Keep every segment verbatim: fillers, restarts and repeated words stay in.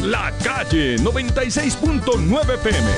La Calle noventa y seis punto nueve P M.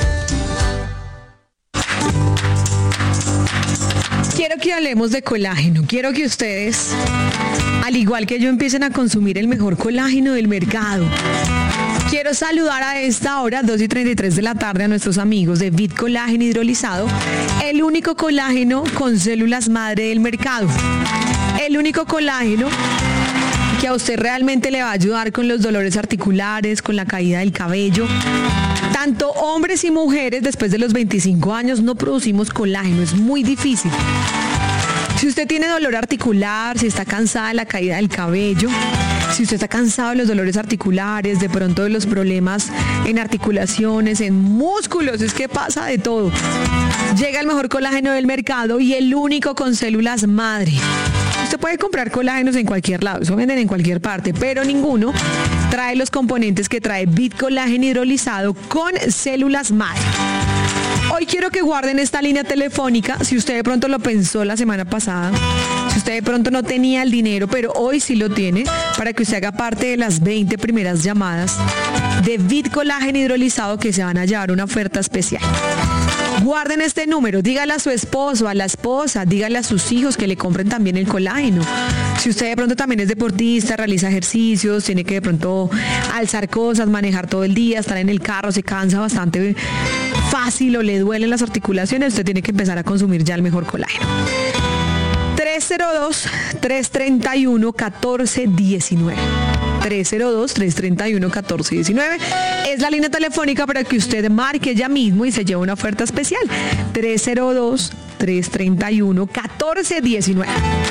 Quiero que hablemos de colágeno. Quiero que ustedes, al igual que yo, empiecen a consumir el mejor colágeno del mercado. Quiero saludar a esta hora, dos y treinta y tres de la tarde, a nuestros amigos de Vit Colágeno Hidrolizado, el único colágeno con células madre del mercado. El único colágeno que a usted realmente le va a ayudar con los dolores articulares, con la caída del cabello. Tanto hombres y mujeres después de los veinticinco años no producimos colágeno, es muy difícil. Si usted tiene dolor articular, si está cansada de la caída del cabello, si usted está cansado de los dolores articulares, de pronto de los problemas en articulaciones, en músculos, es que pasa de todo. Llega el mejor colágeno del mercado y el único con células madre. Usted puede comprar colágenos en cualquier lado, eso venden en cualquier parte, pero ninguno trae los componentes que trae Vit Colágeno Hidrolizado con células madre. Hoy quiero que guarden esta línea telefónica, si usted de pronto lo pensó la semana pasada, si usted de pronto no tenía el dinero, pero hoy sí lo tiene, para que usted haga parte de las veinte primeras llamadas de Vit Colágeno Hidrolizado que se van a llevar una oferta especial. Guarden este número, dígale a su esposo, a la esposa, dígale a sus hijos que le compren también el colágeno. Si usted de pronto también es deportista, realiza ejercicios, tiene que de pronto alzar cosas, manejar todo el día, estar en el carro, se cansa bastante fácil o le duelen las articulaciones, usted tiene que empezar a consumir ya el mejor colágeno. tres cero dos, tres tres uno, uno cuatro uno nueve. tres cero dos, tres tres uno, uno cuatro uno nueve es la línea telefónica para que usted marque ya mismo y se lleve una oferta especial. tres cero dos, tres tres uno, uno cuatro uno nueve.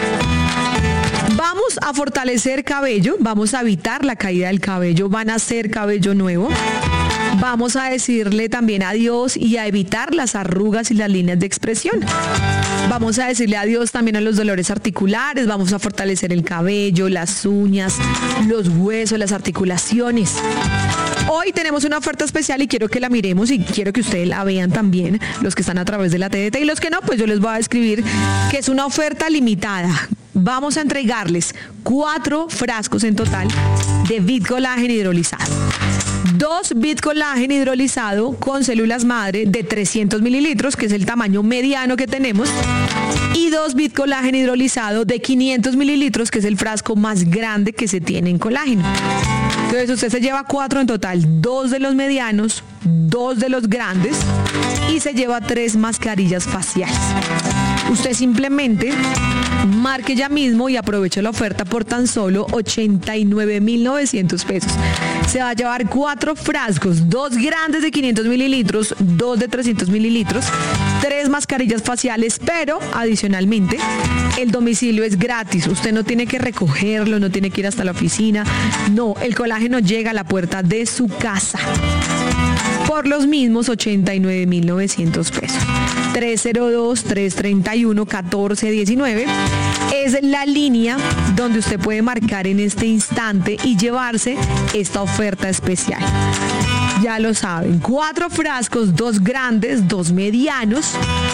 Vamos a fortalecer cabello, vamos a evitar la caída del cabello, van a hacer cabello nuevo. Vamos a decirle también adiós y a evitar las arrugas y las líneas de expresión. Vamos a decirle adiós también a los dolores articulares, vamos a fortalecer el cabello, las uñas, los huesos, las articulaciones. Hoy tenemos una oferta especial y quiero que la miremos y quiero que ustedes la vean también, los que están a través de la T D T y los que no, pues yo les voy a describir que es una oferta limitada. Vamos a entregarles cuatro frascos en total de Vit Colágeno Hidrolizado. Dos Vit Colágeno Hidrolizado con células madre de trescientos mililitros, que es el tamaño mediano que tenemos, y dos Vit Colágeno Hidrolizado de quinientos mililitros, que es el frasco más grande que se tiene en colágeno. Entonces usted se lleva cuatro en total, dos de los medianos, dos de los grandes y se lleva tres mascarillas faciales. Usted simplemente marque ya mismo y aproveche la oferta por tan solo ochenta y nueve mil novecientos pesos. Se va a llevar cuatro frascos, dos grandes de quinientos mililitros, dos de trescientos mililitros, tres mascarillas faciales, pero adicionalmente el domicilio es gratis. Usted no tiene que recogerlo, no tiene que ir hasta la oficina. No, el colágeno llega a la puerta de su casa por los mismos ochenta y nueve mil novecientos pesos. tres cero dos, tres tres uno, uno cuatro uno nueve es la línea donde usted puede marcar en este instante y llevarse esta oferta especial. Ya lo saben, cuatro frascos, dos grandes, dos medianos.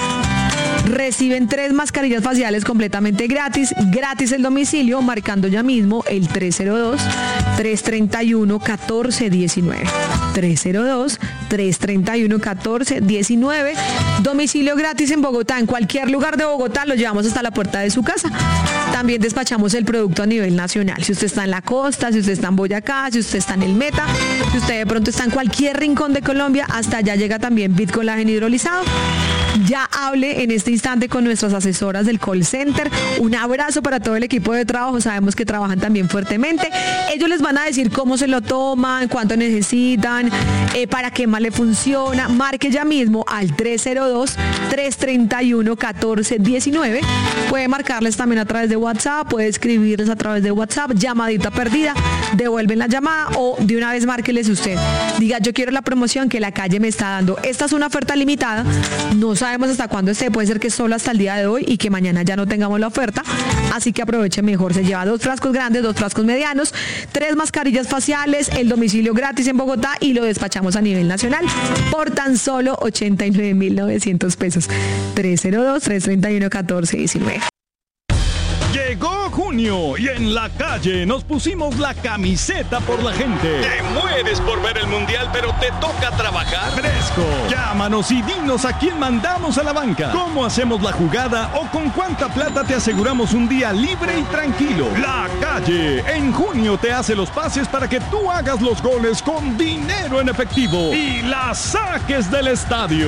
Reciben tres mascarillas faciales completamente gratis, gratis el domicilio, marcando ya mismo el tres cero dos, tres tres uno, uno cuatro uno nueve. tres cero dos, tres tres uno, uno cuatro uno nueve. Domicilio gratis en Bogotá, en cualquier lugar de Bogotá lo llevamos hasta la puerta de su casa. También despachamos el producto a nivel nacional. Si usted está en la costa, si usted está en Boyacá, si usted está en el Meta, si usted de pronto está en cualquier rincón de Colombia, hasta allá llega también Vit Colágeno Hidrolizado. Ya hable en este instante con nuestras asesoras del call center. Un abrazo para todo el equipo de trabajo, sabemos que trabajan también fuertemente. Ellos les van a decir cómo se lo toman, cuánto necesitan, eh, para qué más le funciona. Marque ya mismo al tres cero dos, tres tres uno, uno cuatro uno nueve. Puede marcarles también a través de WhatsApp, puede escribirles a través de WhatsApp, llamadita perdida, devuelven la llamada o de una vez márqueles usted. Diga, yo quiero la promoción que la calle me está dando. Esta es una oferta limitada, no sabemos hasta cuándo esté, puede ser que solo hasta el día de hoy y que mañana ya no tengamos la oferta, así que aproveche mejor. Se lleva dos frascos grandes, dos frascos medianos, tres mascarillas faciales, el domicilio gratis en Bogotá y lo despachamos a nivel nacional por tan solo ochenta y nueve mil novecientos pesos. tres cero dos, tres tres uno, uno cuatro uno nueve. Llegó junio y en la calle nos pusimos la camiseta por la gente. Te mueres por ver el mundial, pero te toca trabajar. Fresco. Llámanos y dinos a quién mandamos a la banca, cómo hacemos la jugada o con cuánta plata te aseguramos un día libre y tranquilo. La calle en junio te hace los pases para que tú hagas los goles con dinero en efectivo y la saques del estadio.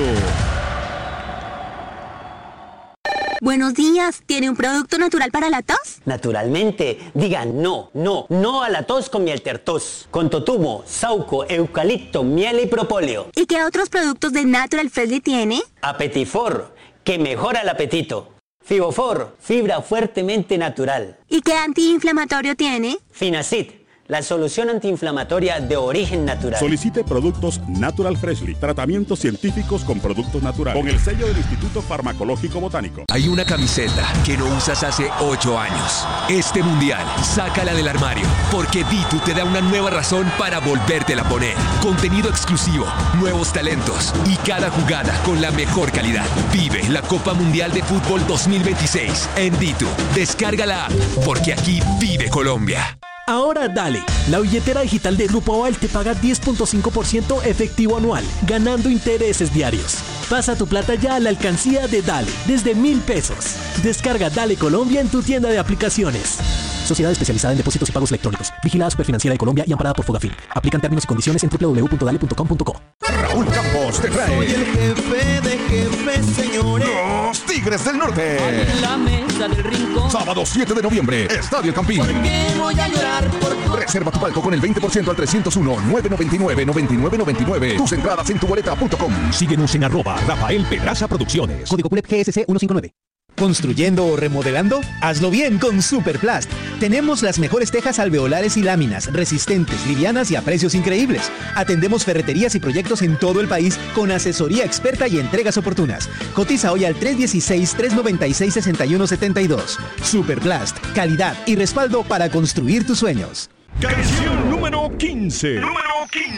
Buenos días, ¿tiene un producto natural para la tos? Naturalmente, diga no, no, no a la tos con miel tertos, con totumo, sauco, eucalipto, miel y propóleo. ¿Y qué otros productos de Natural Freshly tiene? Apetifor, que mejora el apetito. Fibofor, fibra fuertemente natural. ¿Y qué antiinflamatorio tiene? Finacid, la solución antiinflamatoria de origen natural. Solicite productos Natural Freshly, tratamientos científicos con productos naturales, con el sello del Instituto Farmacológico Botánico. Hay una camiseta que no usas hace ocho años. Este mundial, sácala del armario, porque Ditu te da una nueva razón para volvértela a poner. Contenido exclusivo, nuevos talentos y cada jugada con la mejor calidad. Vive la Copa Mundial de Fútbol dos mil veintiséis en Ditu. Descarga la app, porque aquí vive Colombia. Ahora Dale, la billetera digital de Grupo Aval te paga diez punto cinco por ciento efectivo anual, ganando intereses diarios. Pasa tu plata ya a la alcancía de Dale, desde mil pesos. Descarga Dale Colombia en tu tienda de aplicaciones. Sociedad especializada en depósitos y pagos electrónicos. Vigilada Superfinanciera de Colombia y amparada por Fogafín. Aplican términos y condiciones en doble u doble u doble u punto dale punto com punto co. Raúl Campos te trae. Soy el jefe de jefes, señores. Los Tigres del Norte. En la mesa del rincón. Sábado siete de noviembre, Estadio El Campín. ¿Por qué voy a llorar por tu... Reserva tu palco con el veinte por ciento al trescientos uno, nueve noventa y nueve, noventa y nueve noventa y nueve. Tus entradas en tu boleta punto com. Síguenos en arroba Rafael Pedraza Producciones. Código C U L E P G S C ciento cincuenta y nueve. ¿Construyendo o remodelando? Hazlo bien con Superplast. Tenemos las mejores tejas alveolares y láminas, resistentes, livianas y a precios increíbles. Atendemos ferreterías y proyectos en todo el país con asesoría experta y entregas oportunas. Cotiza hoy al tres uno seis, tres nueve seis, seis uno siete dos. Superplast, calidad y respaldo para construir tus sueños. Canción número quince. Número quince.